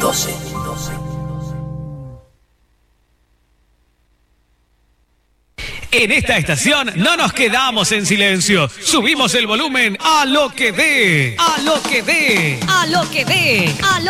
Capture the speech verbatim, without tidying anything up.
doce. En esta estación no nos quedamos en silencio. Subimos el volumen a lo que dé. A lo que dé. A lo que dé. A lo